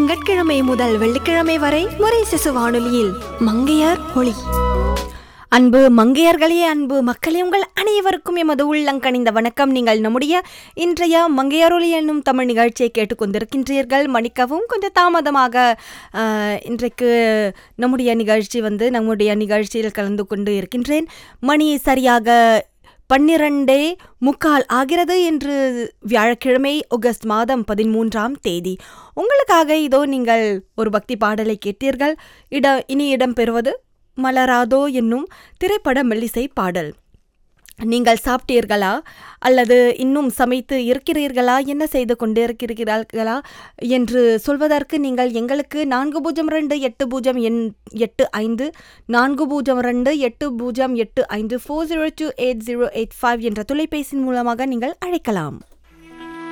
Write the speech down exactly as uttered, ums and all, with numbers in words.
திங்கட்கிழமை முதல் வெள்ளிக்கிழமை வரை முறை சிசு வானொலியில் மங்கையர் ஒளி. அன்பு மங்கையர்களே, அன்பு மக்களே, உங்கள் அனைவருக்கும் எமது உள்ளங்கனிந்த வணக்கம். நீங்கள் நம்முடைய இன்றைய மங்கையரொலி என்னும் தமிழ் நிகழ்ச்சியை கேட்டுக்கொண்டிருக்கின்றீர்கள். மன்னிக்கவும், கொஞ்சம் தாமதமாக இன்றைக்கு நம்முடைய நிகழ்ச்சி வந்து நம்முடைய நிகழ்ச்சியில் கலந்து கொண்டு இருக்கின்றேன். மணி சரியாக பன்னிரண்டே முக்கால் ஆகிறது என்று வியாழக்கிழமை ஆகஸ்ட் மாதம் பதிமூன்றாம் தேதி. உங்களுக்காக இதோ நீங்கள் ஒரு பக்தி பாடலை கேட்டீர்கள். இட இனி இடம்பெறுவது மலராதோ என்னும் திரைப்பட மெல்லிசை பாடல். நீங்கள் சாப்பிட்டீர்களா அல்லது இன்னும் சமைத்து இருக்கிறீர்களா, என்ன செய்து கொண்டிருக்கிறீர்களா என்று சொல்வதற்கு நீங்கள் எங்களுக்கு நான்கு பூஜ்ஜியம் ரெண்டு எட்டு பூஜ்ஜியம் எண் எட்டு ஐந்து நான்கு பூஜ்ஜியம் ரெண்டு எட்டு பூஜ்ஜியம் எட்டு ஐந்து four zero two eight zero eight five என்ற தொலைபேசியின் மூலமாக நீங்கள் அழைக்கலாம்.